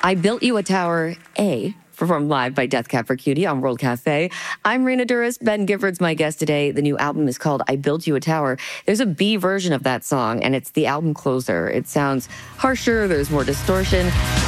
I Built You a Tower A, performed live by Death Cab for Cutie on World Cafe. I'm Rena Duras. Ben Gifford's my guest today. The new album is called I Built You a Tower. There's a B version of that song, and it's the album closer. It sounds harsher, there's more distortion.